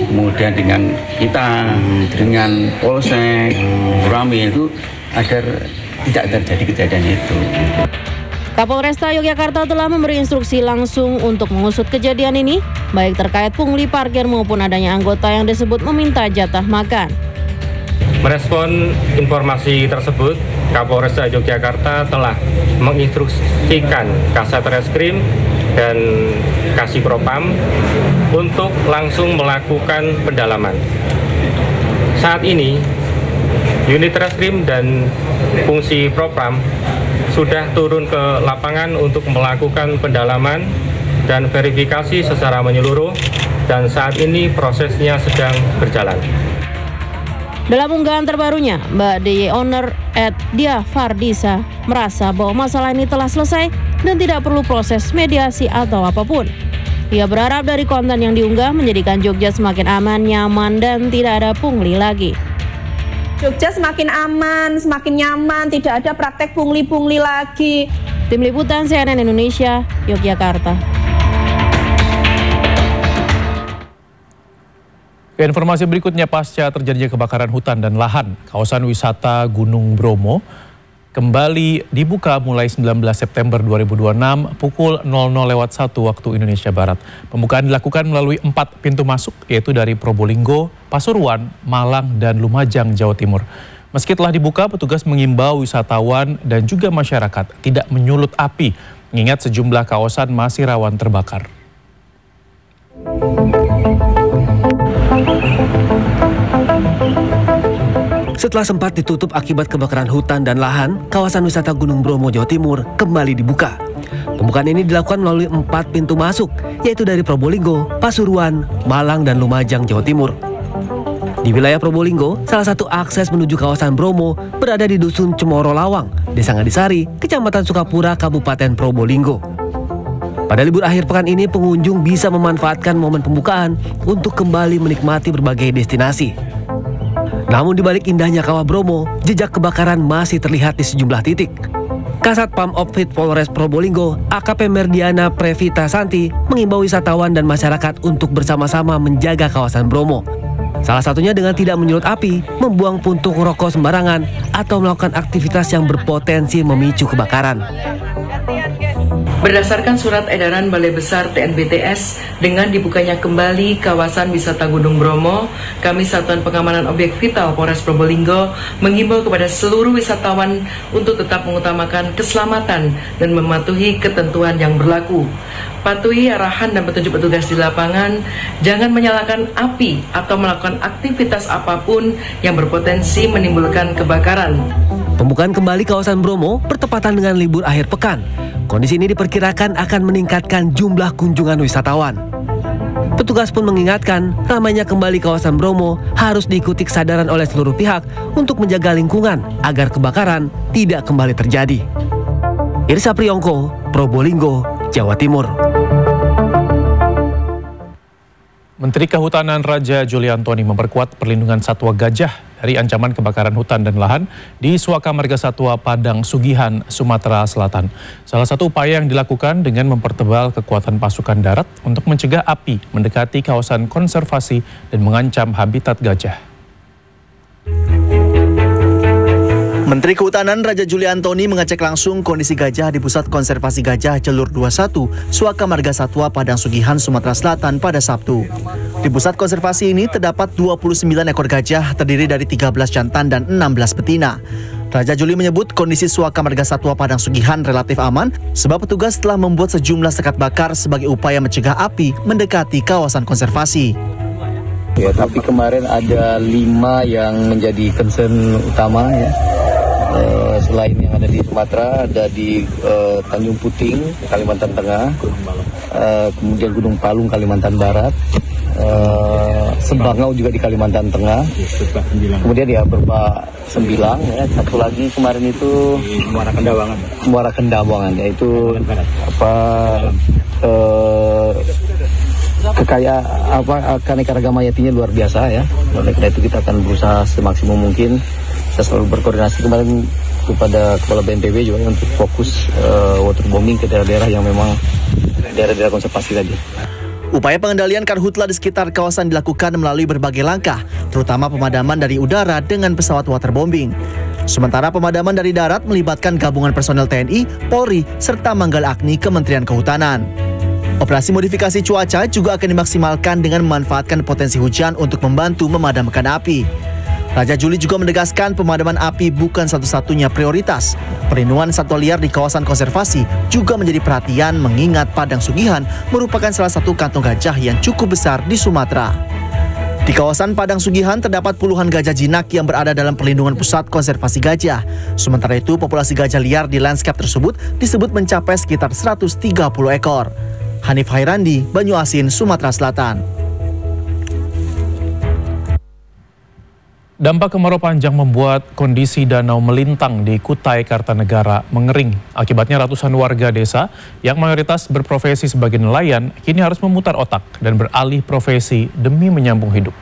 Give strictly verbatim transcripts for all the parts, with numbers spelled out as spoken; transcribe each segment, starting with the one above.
kemudian dengan kita, dengan Polsek, Rame itu agar tidak terjadi kejadian itu. Kapolresta Yogyakarta telah memberi instruksi langsung untuk mengusut kejadian ini, baik terkait pungli parkir maupun adanya anggota yang disebut meminta jatah makan. Merespon informasi tersebut, Kapolresta Yogyakarta telah menginstruksikan Kasat Reskrim dan Kasih Propam untuk langsung melakukan pendalaman. Saat ini, unit Reskrim dan fungsi Propam sudah turun ke lapangan untuk melakukan pendalaman dan verifikasi secara menyeluruh, dan saat ini prosesnya sedang berjalan. Dalam unggahan terbarunya, Mbak D Y Owner at Dia Fardisa merasa bahwa masalah ini telah selesai dan tidak perlu proses mediasi atau apapun. Ia berharap dari konten yang diunggah menjadikan Jogja semakin aman, nyaman, dan tidak ada pungli lagi. Jogja semakin aman, semakin nyaman, tidak ada praktek pungli-pungli lagi. Tim Liputan C N N Indonesia, Yogyakarta. Informasi berikutnya, pasca terjadinya kebakaran hutan dan lahan, kawasan wisata Gunung Bromo kembali dibuka mulai sembilan belas September dua ribu dua puluh enam pukul nol nol lewat satu waktu Indonesia Barat. Pembukaan dilakukan melalui empat pintu masuk, yaitu dari Probolinggo, Pasuruan, Malang, dan Lumajang, Jawa Timur. Meski telah dibuka, petugas mengimbau wisatawan dan juga masyarakat tidak menyulut api, mengingat sejumlah kawasan masih rawan terbakar. Setelah sempat ditutup akibat kebakaran hutan dan lahan, kawasan wisata Gunung Bromo, Jawa Timur kembali dibuka. Pembukaan ini dilakukan melalui empat pintu masuk, yaitu dari Probolinggo, Pasuruan, Malang, dan Lumajang, Jawa Timur. Di wilayah Probolinggo, salah satu akses menuju kawasan Bromo berada di Dusun Cemoro Lawang, Desa Ngadisari, Kecamatan Sukapura, Kabupaten Probolinggo. Pada libur akhir pekan ini, pengunjung bisa memanfaatkan momen pembukaan untuk kembali menikmati berbagai destinasi. Namun di balik indahnya Kawah Bromo, jejak kebakaran masih terlihat di sejumlah titik. Kasat Pam Opfit Polres Probolinggo, A K P Merdiana Previta Santi, mengimbau wisatawan dan masyarakat untuk bersama-sama menjaga kawasan Bromo. Salah satunya dengan tidak menyulut api, membuang puntung rokok sembarangan, atau melakukan aktivitas yang berpotensi memicu kebakaran. Berdasarkan surat edaran Balai Besar T N B T S dengan dibukanya kembali kawasan wisata Gunung Bromo, kami Satuan Pengamanan Objek Vital Polres Probolinggo mengimbau kepada seluruh wisatawan untuk tetap mengutamakan keselamatan dan mematuhi ketentuan yang berlaku. Patuhi arahan dan petunjuk petugas di lapangan, jangan menyalakan api atau melakukan aktivitas apapun yang berpotensi menimbulkan kebakaran. Pembukaan kembali kawasan Bromo bertepatan dengan libur akhir pekan. Kondisi ini diperkirakan akan meningkatkan jumlah kunjungan wisatawan. Petugas pun mengingatkan, ramainya kembali kawasan Bromo harus diikuti kesadaran oleh seluruh pihak untuk menjaga lingkungan agar kebakaran tidak kembali terjadi. Irsa Priyongko, Probolinggo, Jawa Timur. Menteri Kehutanan Raja Juli Antoni memperkuat perlindungan satwa gajah dari ancaman kebakaran hutan dan lahan di Suaka Marga Satwa Padang Sugihan, Sumatera Selatan. Salah satu upaya yang dilakukan dengan mempertebal kekuatan pasukan darat untuk mencegah api mendekati kawasan konservasi dan mengancam habitat gajah. Menteri Kehutanan Raja Juli Antoni mengecek langsung kondisi gajah di Pusat Konservasi Gajah Jalur dua puluh satu, Suaka Marga Satwa Padang Sugihan, Sumatera Selatan pada Sabtu. Di pusat konservasi ini terdapat dua puluh sembilan ekor gajah terdiri dari tiga belas jantan dan enam belas betina. Raja Juli menyebut kondisi Suaka Marga Satwa Padang Sugihan relatif aman sebab petugas telah membuat sejumlah sekat bakar sebagai upaya mencegah api mendekati kawasan konservasi. Ya, tapi kemarin ada lima yang menjadi concern utama ya. Uh, selain yang ada di Sumatera, ada di uh, Tanjung Puting, Kalimantan Tengah, uh, kemudian Gunung Palung, Kalimantan Barat, uh, Sebangau juga di Kalimantan Tengah, kemudian ya Berba Sembilang, ya, satu lagi kemarin itu Muara Kendawangan, Muara Kendawangan, yaitu apa uh, kekayaan apa keanekaragaman hayatinya luar biasa ya. Oleh karena itu kita akan berusaha semaksimum mungkin. Kita selalu berkoordinasi kemarin kepada Kepala B N P B juga untuk fokus uh, waterbombing ke daerah-daerah yang memang daerah-daerah konservasi tadi. Upaya pengendalian karhutla di sekitar kawasan dilakukan melalui berbagai langkah, terutama pemadaman dari udara dengan pesawat waterbombing. Sementara pemadaman dari darat melibatkan gabungan personel T N I, Polri, serta Manggala Agni Kementerian Kehutanan. Operasi modifikasi cuaca juga akan dimaksimalkan dengan memanfaatkan potensi hujan untuk membantu memadamkan api. Raja Juli juga menegaskan pemadaman api bukan satu-satunya prioritas. Perlindungan satwa liar di kawasan konservasi juga menjadi perhatian mengingat Padang Sugihan merupakan salah satu kantong gajah yang cukup besar di Sumatera. Di kawasan Padang Sugihan terdapat puluhan gajah jinak yang berada dalam perlindungan pusat konservasi gajah. Sementara itu, populasi gajah liar di lanskap tersebut disebut mencapai sekitar seratus tiga puluh ekor. Hanif Hairandi, Banyuasin, Sumatera Selatan. Dampak kemarau panjang membuat kondisi danau melintang di Kutai Kartanegara mengering. Akibatnya ratusan warga desa yang mayoritas berprofesi sebagai nelayan kini harus memutar otak dan beralih profesi demi menyambung hidup.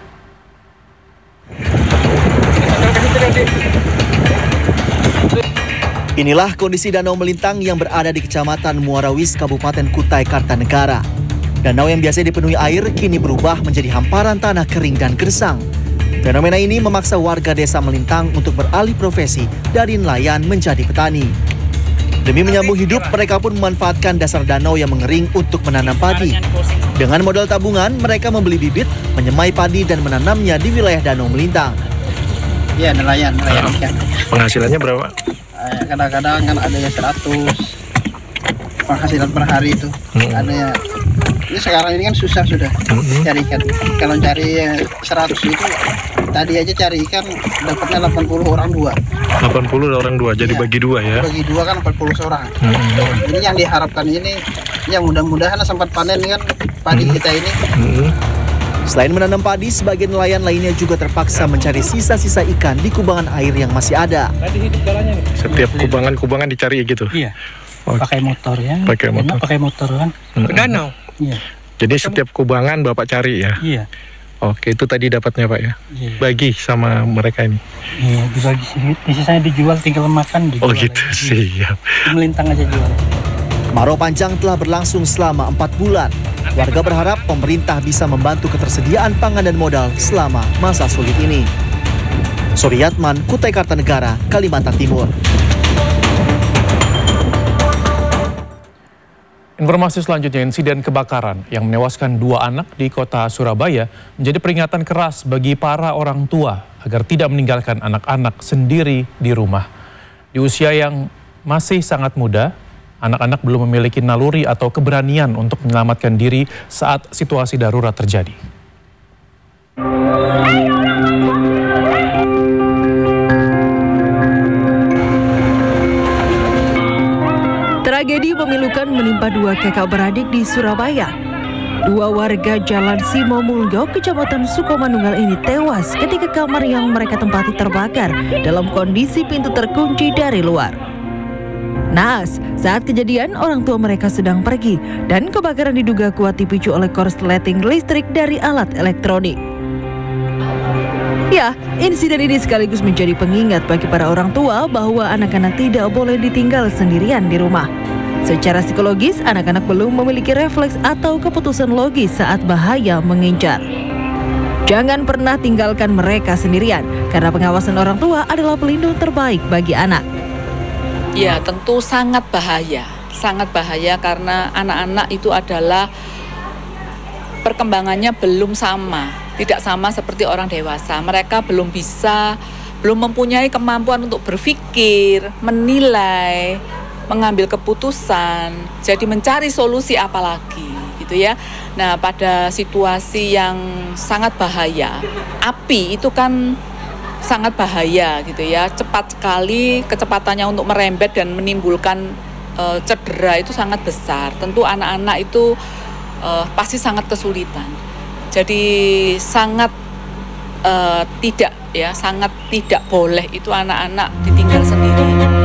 Inilah kondisi danau melintang yang berada di Kecamatan Muarawis, Kabupaten Kutai Kartanegara. Danau yang biasanya dipenuhi air kini berubah menjadi hamparan tanah kering dan gersang. Fenomena ini memaksa warga desa melintang untuk beralih profesi dari nelayan menjadi petani. Demi menyambung hidup, mereka pun memanfaatkan dasar danau yang mengering untuk menanam padi. Dengan modal tabungan, mereka membeli bibit, menyemai padi dan menanamnya di wilayah danau melintang. Iya, nelayan, nelayan ikan. Penghasilannya berapa? Kadang-kadang kan ada yang seratus penghasilan per hari itu. Hmm. Ada ya. Ini sekarang ini kan susah sudah hmm. cari ikan. Kalau cari seratus itu tadi aja cari ikan dapatnya delapan puluh orang dua. delapan puluh orang dua, jadi ya, bagi dua ya? Bagi dua kan empat puluh orang. Hmm. Ini yang diharapkan ini, yang mudah-mudahan sempat panen kan padi hmm. kita ini. Hmm. Selain menanam padi, sebagian nelayan lainnya juga terpaksa mencari sisa-sisa ikan di kubangan air yang masih ada. Setiap kubangan-kubangan dicari gitu? Iya. Oh. Pakai motor ya. Pakai motor. Pakai motor kan. Hmm. Danau. Iya. Jadi setiap kubangan Bapak cari ya? Iya. Oke, itu tadi dapatnya Pak ya? Iya. Bagi sama mereka ini? Iya, dibagi sedikit. Sisanya dijual, tinggal makan. Dijual oh gitu, sih. Siap. Melintang aja jual. Kemarau panjang telah berlangsung selama empat bulan. Warga berharap pemerintah bisa membantu ketersediaan pangan dan modal selama masa sulit ini. Suryatman, Kutai Kartanegara, Kalimantan Timur. Informasi selanjutnya, insiden kebakaran yang menewaskan dua anak di kota Surabaya menjadi peringatan keras bagi para orang tua agar tidak meninggalkan anak-anak sendiri di rumah. Di usia yang masih sangat muda, anak-anak belum memiliki naluri atau keberanian untuk menyelamatkan diri saat situasi darurat terjadi. Tragedi memilukan menimpa dua kakak beradik di Surabaya. Dua warga Jalan Simo Mulyo, Kecamatan Sukomanunggal ini tewas ketika kamar yang mereka tempati terbakar dalam kondisi pintu terkunci dari luar. Naas, saat kejadian orang tua mereka sedang pergi dan kebakaran diduga kuat dipicu oleh korsleting listrik dari alat elektronik. Ya, insiden ini sekaligus menjadi pengingat bagi para orang tua bahwa anak-anak tidak boleh ditinggal sendirian di rumah. Secara psikologis, anak-anak belum memiliki refleks atau keputusan logis saat bahaya mengincar. Jangan pernah tinggalkan mereka sendirian, karena pengawasan orang tua adalah pelindung terbaik bagi anak. Ya, tentu sangat bahaya. Sangat bahaya karena anak-anak itu adalah perkembangannya belum sama. Tidak sama seperti orang dewasa. Mereka belum bisa, belum mempunyai kemampuan untuk berpikir, menilai, mengambil keputusan. Jadi mencari solusi apalagi, gitu ya. Nah, pada situasi yang sangat bahaya, api itu kan sangat bahaya, gitu ya. Cepat sekali kecepatannya untuk merembet dan menimbulkan uh, cedera itu sangat besar. Tentu anak-anak itu uh, pasti sangat kesulitan. Jadi sangat uh, tidak ya, sangat tidak boleh itu anak-anak ditinggal sendiri.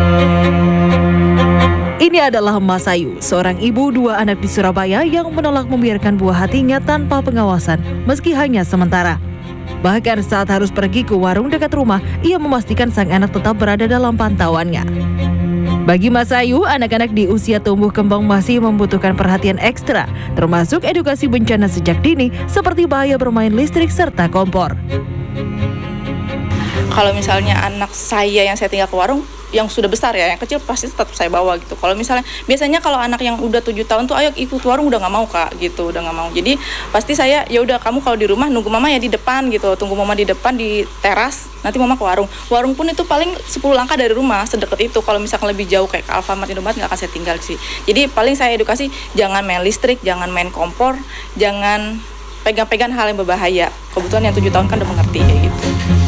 Ini adalah Mas Ayu, seorang ibu dua anak di Surabaya yang menolak membiarkan buah hatinya tanpa pengawasan, meski hanya sementara. Bahkan saat harus pergi ke warung dekat rumah, ia memastikan sang anak tetap berada dalam pantauannya. Bagi Mas Ayu, anak-anak di usia tumbuh kembang masih membutuhkan perhatian ekstra, termasuk edukasi bencana sejak dini seperti bahaya bermain listrik serta kompor. Kalau misalnya anak saya yang saya tinggal ke warung, yang sudah besar ya, yang kecil pasti tetap saya bawa gitu. Kalau misalnya, biasanya kalau anak yang udah tujuh tahun tuh, ayo ikut warung, udah nggak mau kak, gitu, udah nggak mau. Jadi pasti saya, ya udah kamu kalau di rumah nunggu mama ya di depan gitu, tunggu mama di depan di teras, nanti mama ke warung. Warung pun itu paling sepuluh langkah dari rumah, sedekat itu. Kalau misalkan lebih jauh kayak ke Alfamart, Indomaret nggak akan saya tinggal sih. Jadi paling saya edukasi, jangan main listrik, jangan main kompor, jangan pegang-pegang hal yang berbahaya. Kebetulan yang tujuh tahun kan udah mengerti kayak gitu.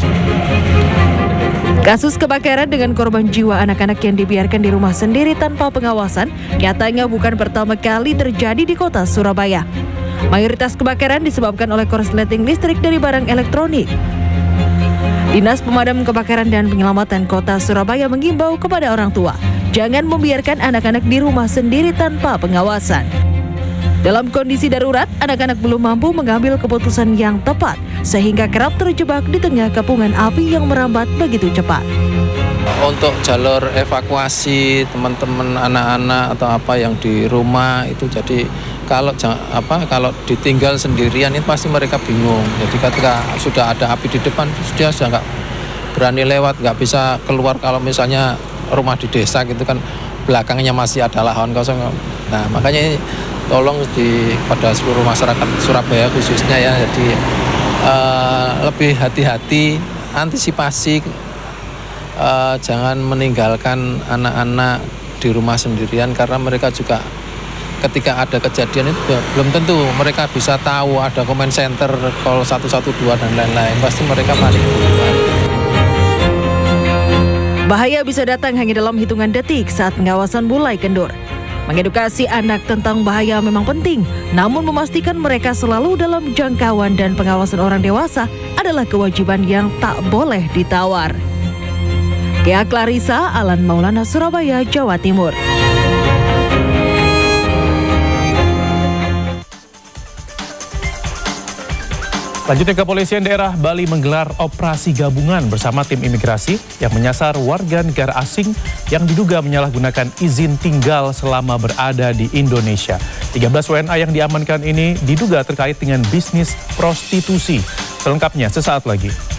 Kasus kebakaran dengan korban jiwa anak-anak yang dibiarkan di rumah sendiri tanpa pengawasan nyatanya bukan pertama kali terjadi di kota Surabaya. Mayoritas kebakaran disebabkan oleh korsleting listrik dari barang elektronik. Dinas Pemadam Kebakaran dan Penyelamatan Kota Surabaya mengimbau kepada orang tua, jangan membiarkan anak-anak di rumah sendiri tanpa pengawasan. Dalam kondisi darurat, anak-anak belum mampu mengambil keputusan yang tepat, sehingga kerap terjebak di tengah kepungan api yang merambat begitu cepat. Untuk jalur evakuasi teman-teman anak-anak atau apa yang di rumah itu, jadi kalau apa kalau ditinggal sendirian itu pasti mereka bingung. Jadi ketika sudah ada api di depan, dia sudah nggak berani lewat, nggak bisa keluar. Kalau misalnya rumah di desa gitu kan, belakangnya masih ada lahan kosong. Nah makanya ini tolong di pada seluruh masyarakat Surabaya khususnya ya, jadi uh, lebih hati-hati, antisipasi, uh, jangan meninggalkan anak-anak di rumah sendirian karena mereka juga ketika ada kejadian itu belum tentu mereka bisa tahu ada comment center call satu satu dua dan lain-lain, pasti mereka panik. Bahaya bisa datang hanya dalam hitungan detik saat pengawasan mulai kendur. Mengedukasi anak tentang bahaya memang penting, namun memastikan mereka selalu dalam jangkauan dan pengawasan orang dewasa adalah kewajiban yang tak boleh ditawar. Kea Clarissa, Alan Maulana, Surabaya, Jawa Timur. Lanjutnya, Kepolisian Daerah Bali menggelar operasi gabungan bersama tim imigrasi yang menyasar warga negara asing yang diduga menyalahgunakan izin tinggal selama berada di Indonesia. tiga belas W N A yang diamankan ini diduga terkait dengan bisnis prostitusi. Selengkapnya sesaat lagi.